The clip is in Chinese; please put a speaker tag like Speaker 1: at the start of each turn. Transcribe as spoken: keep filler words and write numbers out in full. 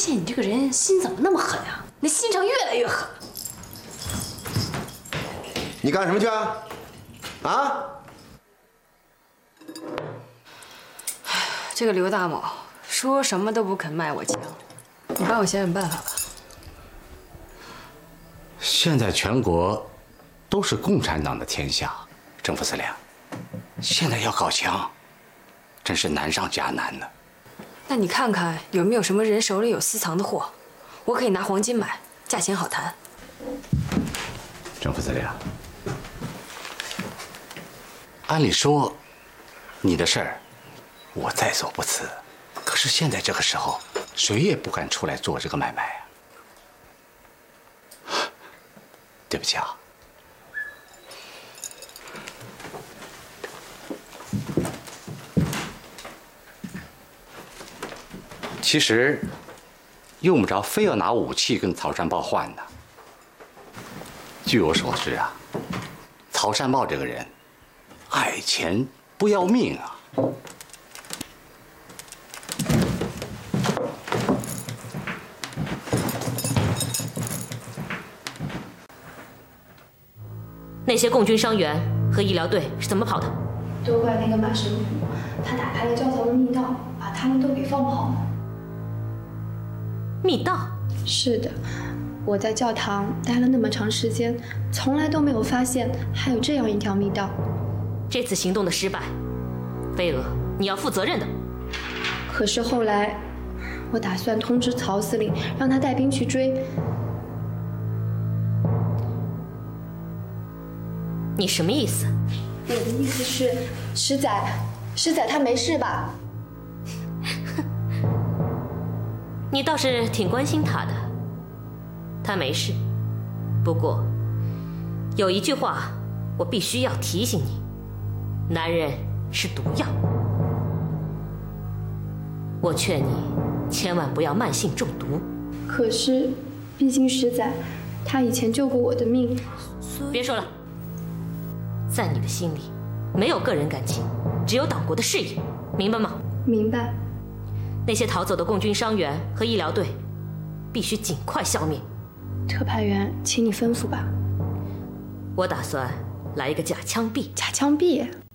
Speaker 1: 现你这个人心怎么那么狠啊？那心肠越来越狠。
Speaker 2: 你干什么去啊？啊？
Speaker 1: 这个刘大某说什么都不肯卖我枪，你帮我想想办法吧。
Speaker 3: 现在全国都是共产党的天下，郑副司令，现在要搞枪，真是难上加难呢。
Speaker 1: 那你看看有没有什么人手里有私藏的货，我可以拿黄金买，价钱好谈。
Speaker 3: 郑副司令，按理说，你的事儿我在所不辞，可是现在这个时候，谁也不敢出来做这个买卖啊。对不起啊。其实，用不着非要拿武器跟曹山豹换的。据我所知啊，曹山豹这个人，爱钱不要命啊。
Speaker 4: 那些共军伤员和医疗队是怎么跑的？
Speaker 5: 都怪那个马神父，他打开了教堂的密道，把他们都给放跑了。
Speaker 4: 密道？
Speaker 5: 是的，我在教堂待了那么长时间，从来都没有发现还有这样一条密道。
Speaker 4: 这次行动的失败，飞蛾，你要负责任的。
Speaker 5: 可是后来，我打算通知曹司令，让他带兵去追。
Speaker 4: 你什么意思？
Speaker 5: 我的意思是，师仔，师仔他没事吧？
Speaker 4: 你倒是挺关心他的。他没事，不过有一句话我必须要提醒你：男人是毒药。我劝你千万不要慢性中毒。
Speaker 5: 可是，毕竟师仔他以前救过我的命。
Speaker 4: 别说了，在你的心里没有个人感情，只有党国的事业，明白吗？
Speaker 5: 明白。
Speaker 4: 那些逃走的共军伤员和医疗队，必须尽快消灭。
Speaker 5: 特派员，请你吩咐吧。
Speaker 4: 我打算来一个假枪毙。
Speaker 5: 假枪毙？